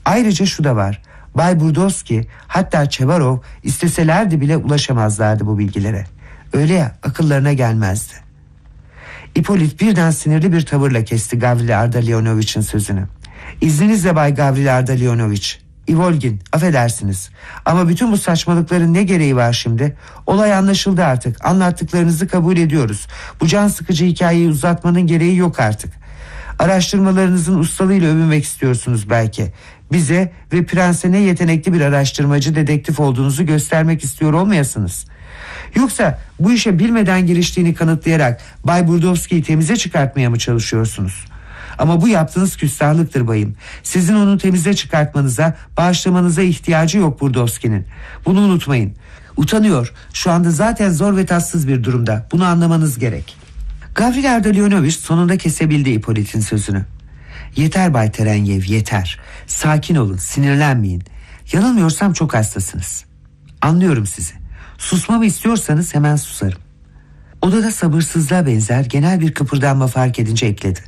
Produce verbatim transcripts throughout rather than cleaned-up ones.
Ayrıca şu da var. Bay Burdovski hatta Çevarov isteselerdi bile ulaşamazlardı bu bilgilere. Öyle ya, akıllarına gelmezdi. İpolit birden sinirli bir tavırla kesti Gavril Ardalionoviç'in sözünü. İzninizle Bay Gavril Ardalionoviç. İvolgin, affedersiniz. Ama bütün bu saçmalıkların ne gereği var şimdi? Olay anlaşıldı artık. Anlattıklarınızı kabul ediyoruz. Bu can sıkıcı hikayeyi uzatmanın gereği yok artık. Araştırmalarınızın ustalığıyla övünmek istiyorsunuz belki. Bize ve prense ne yetenekli bir araştırmacı, dedektif olduğunuzu göstermek istiyor olmayasınız. Yoksa bu işe bilmeden giriştiğini kanıtlayarak Bay Burdovski'yi temize çıkartmaya mı çalışıyorsunuz? Ama bu yaptığınız küstahlıktır bayım. Sizin onu temize çıkartmanıza, bağışlamanıza ihtiyacı yok Burdovski'nin. Bunu unutmayın. Utanıyor. Şu anda zaten zor ve tatsız bir durumda. Bunu anlamanız gerek. Gavril Ardalionoviç sonunda kesebildi İpolit'in sözünü. Yeter Bay Terenyev, yeter. Sakin olun, sinirlenmeyin. Yanılmıyorsam çok hastasınız. Anlıyorum sizi. Susmamı istiyorsanız hemen susarım. Odada sabırsızlığa benzer genel bir kıpırdanma fark edince ekledi.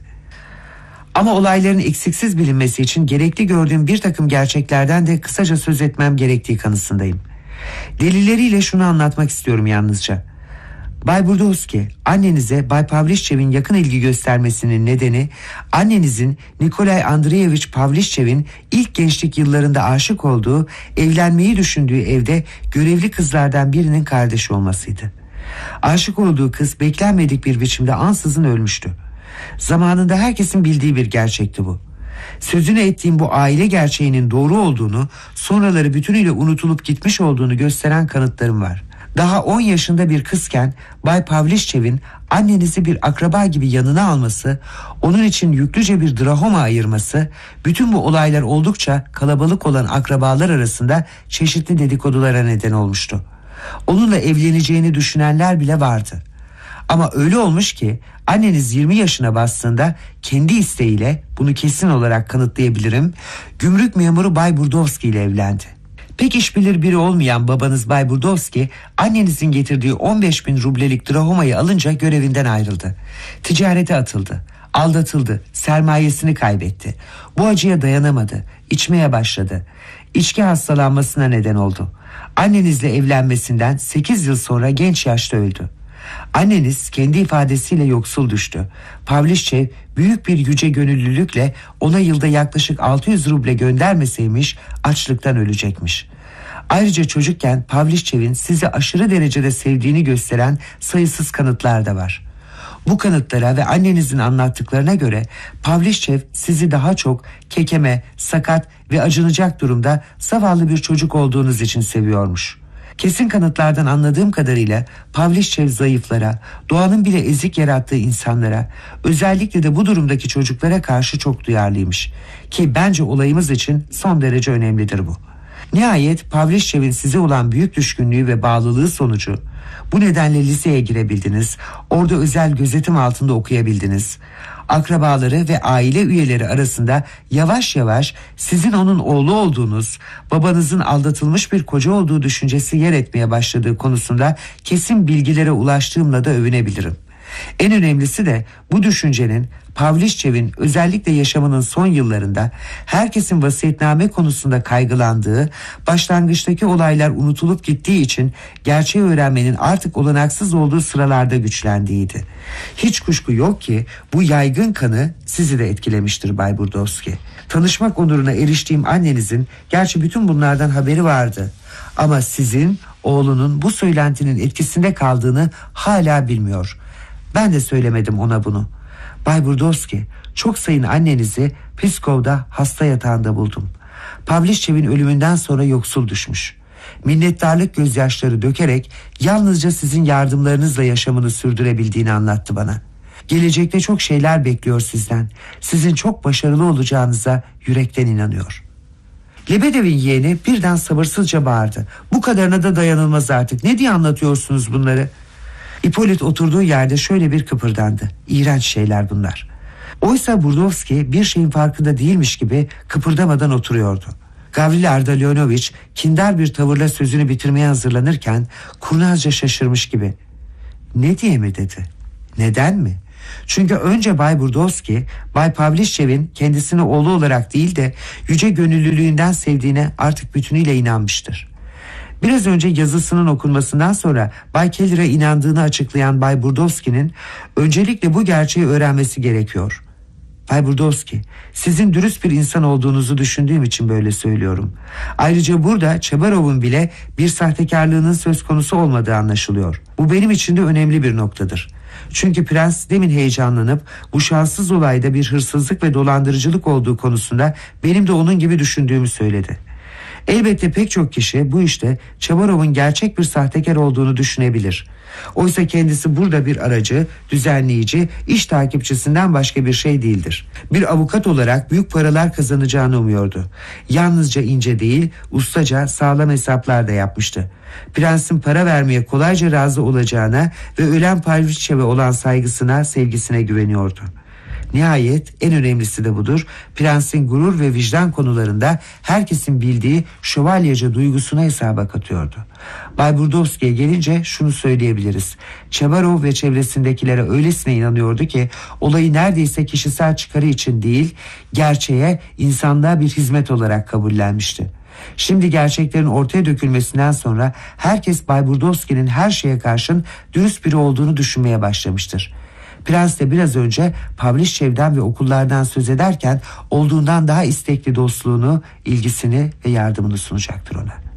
Ama olayların eksiksiz bilinmesi için gerekli gördüğüm bir takım gerçeklerden de kısaca söz etmem gerektiği kanısındayım. Delilleriyle şunu anlatmak istiyorum yalnızca. Bay Burdovski, annenize Bay Pavliçev'in yakın ilgi göstermesinin nedeni, annenizin Nikolay Andreyevich Pavliçev'in ilk gençlik yıllarında aşık olduğu, evlenmeyi düşündüğü evde görevli kızlardan birinin kardeşi olmasıydı. Aşık olduğu kız beklenmedik bir biçimde ansızın ölmüştü. Zamanında herkesin bildiği bir gerçekti bu. Sözünü ettiğim bu aile gerçeğinin doğru olduğunu, sonraları bütünüyle unutulup gitmiş olduğunu gösteren kanıtlarım var. Daha on yaşında bir kızken Bay Pavliçev'in annenizi bir akraba gibi yanına alması, onun için yüklüce bir drahoma ayırması, bütün bu olaylar oldukça kalabalık olan akrabalar arasında çeşitli dedikodulara neden olmuştu. Onunla evleneceğini düşünenler bile vardı. Ama öyle olmuş ki anneniz yirmi yaşına bastığında kendi isteğiyle, bunu kesin olarak kanıtlayabilirim, gümrük memuru Bay Burdovski ile evlendi. Pek işbilir biri olmayan babanız Bay Burdovski, annenizin getirdiği on beş bin rublelik drahomayı alınca görevinden ayrıldı. Ticarete atıldı, aldatıldı, sermayesini kaybetti. Bu acıya dayanamadı, içmeye başladı. İçki hastalanmasına neden oldu. Annenizle evlenmesinden sekiz yıl sonra genç yaşta öldü. Anneniz kendi ifadesiyle yoksul düştü. Pavliçev büyük bir yüce gönüllülükle ona yılda yaklaşık altı yüz ruble göndermeseymiş açlıktan ölecekmiş. Ayrıca çocukken Pavliçev'in sizi aşırı derecede sevdiğini gösteren sayısız kanıtlar da var. Bu kanıtlara ve annenizin anlattıklarına göre Pavliçev sizi daha çok kekeme, sakat ve acınacak durumda zavallı bir çocuk olduğunuz için seviyormuş. Kesin kanıtlardan anladığım kadarıyla Pavliçev zayıflara, doğanın bile ezik yarattığı insanlara, özellikle de bu durumdaki çocuklara karşı çok duyarlıymış. Ki bence olayımız için son derece önemlidir bu. Nihayet Pavliçev'in size olan büyük düşkünlüğü ve bağlılığı sonucu bu nedenle liseye girebildiniz, orada özel gözetim altında okuyabildiniz. Akrabaları ve aile üyeleri arasında yavaş yavaş sizin onun oğlu olduğunuz, babanızın aldatılmış bir koca olduğu düşüncesi yer etmeye başladığı konusunda kesin bilgilere ulaştığımla da övünebilirim. En önemlisi de bu düşüncenin Pavliçev'in özellikle yaşamının son yıllarında herkesin vasiyetname konusunda kaygılandığı, başlangıçtaki olaylar unutulup gittiği için gerçeği öğrenmenin artık olanaksız olduğu sıralarda güçlendiğiydi. Hiç kuşku yok ki bu yaygın kanı sizi de etkilemiştir Bay Burdovski. Tanışmak onuruna eriştiğim annenizin gerçi bütün bunlardan haberi vardı. Ama sizin oğlunun bu söylentinin etkisinde kaldığını hala bilmiyor. Ben de söylemedim ona bunu. Bay Burdovski, çok sayın annenizi Pskov'da hasta yatağında buldum. Pavliçev'in ölümünden sonra yoksul düşmüş. Minnettarlık gözyaşları dökerek yalnızca sizin yardımlarınızla yaşamını sürdürebildiğini anlattı bana. Gelecekte çok şeyler bekliyor sizden. Sizin çok başarılı olacağınıza yürekten inanıyor. Lebedev'in yeğeni birden sabırsızca bağırdı. Bu kadarına da dayanılmaz artık. Ne diye anlatıyorsunuz bunları? İpolit oturduğu yerde şöyle bir kıpırdandı. İğrenç şeyler bunlar. Oysa Burdovski bir şeyin farkında değilmiş gibi kıpırdamadan oturuyordu. Gavril Ardalionoviç kindar bir tavırla sözünü bitirmeye hazırlanırken kurnazca şaşırmış gibi. Ne diye mi dedi? Neden mi? Çünkü önce Bay Burdovski, Bay Pavlichev'in kendisini oğlu olarak değil de yüce gönüllülüğünden sevdiğine artık bütünüyle inanmıştır. Biraz önce yazısının okunmasından sonra Bay Keller'e inandığını açıklayan Bay Burdovski'nin öncelikle bu gerçeği öğrenmesi gerekiyor. Bay Burdovski, sizin dürüst bir insan olduğunuzu düşündüğüm için böyle söylüyorum. Ayrıca burada Çebarov'un bile bir sahtekarlığının söz konusu olmadığı anlaşılıyor. Bu benim için de önemli bir noktadır. Çünkü prens demin heyecanlanıp bu şanssız olayda bir hırsızlık ve dolandırıcılık olduğu konusunda benim de onun gibi düşündüğümü söyledi. Elbette pek çok kişi bu işte Çebarov'un gerçek bir sahtekar olduğunu düşünebilir. Oysa kendisi burada bir aracı, düzenleyici, iş takipçisinden başka bir şey değildir. Bir avukat olarak büyük paralar kazanacağını umuyordu. Yalnızca ince değil, ustaca sağlam hesaplar da yapmıştı. Prensin para vermeye kolayca razı olacağına ve ölen Pavlichev'e olan saygısına, sevgisine güveniyordu. Nihayet en önemlisi de budur. Prensin gurur ve vicdan konularında herkesin bildiği şövalyece duygusuna hesaba katıyordu. Bay Burdovski'ye gelince şunu söyleyebiliriz. Çebarov ve çevresindekilere öylesine inanıyordu ki olayı neredeyse kişisel çıkarı için değil, gerçeğe, insanlığa bir hizmet olarak kabullenmişti. Şimdi gerçeklerin ortaya dökülmesinden sonra herkes Bay Burdovski'nin her şeye karşın dürüst biri olduğunu düşünmeye başlamıştır. Prens de biraz önce Pavlichev'den ve okullardan söz ederken olduğundan daha istekli dostluğunu, ilgisini ve yardımını sunacaktır ona.